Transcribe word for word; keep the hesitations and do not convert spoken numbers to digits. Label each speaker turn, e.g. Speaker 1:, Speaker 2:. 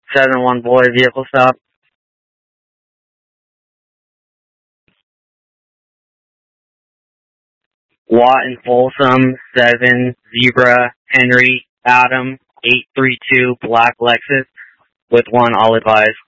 Speaker 1: seven one boy, vehicle stop. Watt and Folsom, seven, Zebra, Henry, Adam, eight three two, Black Lexus, with one, all advised.